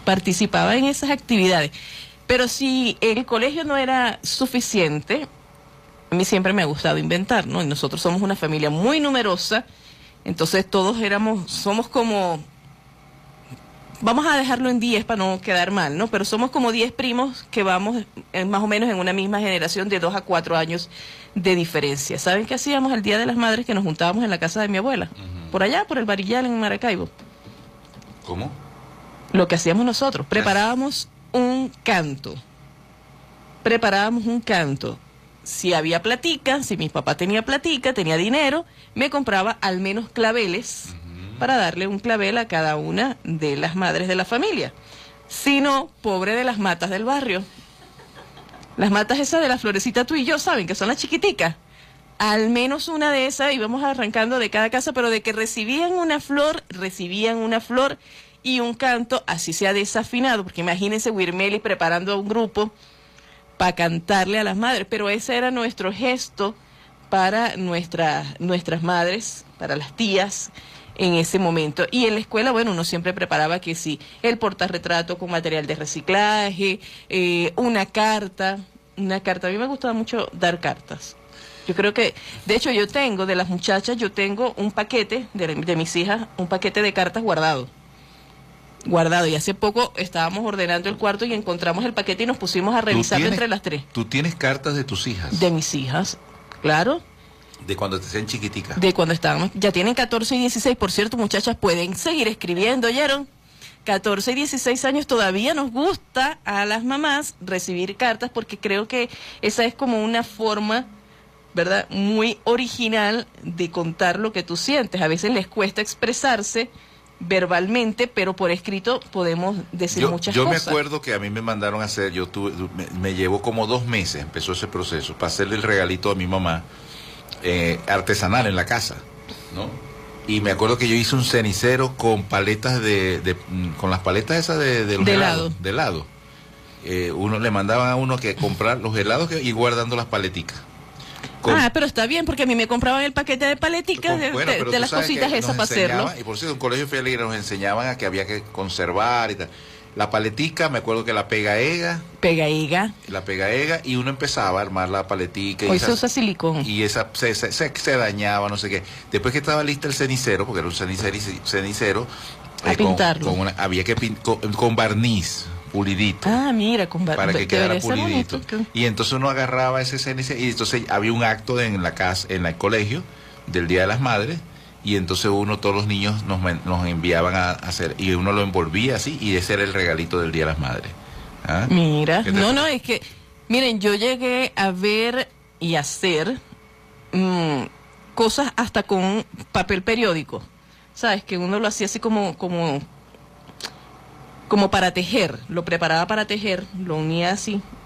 participaba en esas actividades. Pero si el colegio no era suficiente, a mí siempre me ha gustado inventar, ¿no? Y nosotros somos una familia muy numerosa, entonces todos somos como, vamos a dejarlo en 10 para no quedar mal, ¿no? Pero somos como 10 primos que vamos más o menos en una misma generación de 2 a 4 años de diferencia. ¿Saben qué hacíamos el Día de las Madres? Que nos juntábamos en la casa de mi abuela, por allá, por el Barillal, en Maracaibo. ¿Cómo? Lo que hacíamos nosotros, preparábamos un canto. Si había platica, si mi papá tenía platica, tenía dinero, me compraba al menos claveles para darle un clavel a cada una de las madres de la familia. Si no, pobre de las matas del barrio. Las matas esas de la florecita tú y yo, ¿saben? Que son las chiquiticas. Al menos una de esas íbamos arrancando de cada casa, pero de que recibían una flor y un canto, así sea desafinado, porque imagínense Wirmeli preparando a un grupo para cantarle a las madres, pero ese era nuestro gesto para nuestras madres, para las tías en ese momento. Y en la escuela, bueno, uno siempre preparaba que sí, el portarretrato con material de reciclaje, una carta. A mí me gustaba mucho dar cartas. Yo creo que, de hecho, de las muchachas, yo tengo un paquete de mis hijas, un paquete de cartas guardado, y hace poco estábamos ordenando el cuarto y encontramos el paquete y nos pusimos a revisarlo entre las 3. ¿Tú tienes cartas de tus hijas? De mis hijas, claro. ¿De cuando te sean chiquiticas? De cuando estábamos, ya tienen 14 y 16, por cierto, muchachas, pueden seguir escribiendo, ¿oyeron? 14 y 16 años, todavía nos gusta a las mamás recibir cartas porque creo que esa es como una forma, ¿verdad?, muy original de contar lo que tú sientes. A veces les cuesta expresarse verbalmente, pero por escrito podemos decir muchas cosas. Yo me acuerdo que a mí me mandaron a hacer, me llevó como 2 meses, empezó ese proceso, para hacerle el regalito a mi mamá, artesanal en la casa, ¿no? Y me acuerdo que yo hice un cenicero con paletas con las paletas esas de los helados, de helado. Uno le mandaban a uno que comprar los helados y guardando las paleticas. Pero está bien, porque a mí me compraban el paquete de paleticas de las cositas esas para hacerlo. Y por cierto, un colegio feliz nos enseñaban a que había que conservar y tal. La paletica, me acuerdo que la pegaega, y uno empezaba a armar la paletica. Hoy se usa silicón. Y esa se dañaba, no sé qué. Después que estaba lista el cenicero, porque era un cenicero, a pintarlo. Había que con barniz pulidito. Mira, con barniz. Para que quedara pulidito. Y entonces uno agarraba ese cenicero, y entonces había un acto en la casa, en el colegio, del Día de las Madres. Y entonces todos los niños nos enviaban a hacer, y uno lo envolvía así, y ese era el regalito del Día de las Madres. ¿Ah? Mira, es que, miren, yo llegué a ver y hacer cosas hasta con papel periódico, ¿sabes? Que uno lo hacía así como para tejer, lo preparaba para tejer, lo unía así,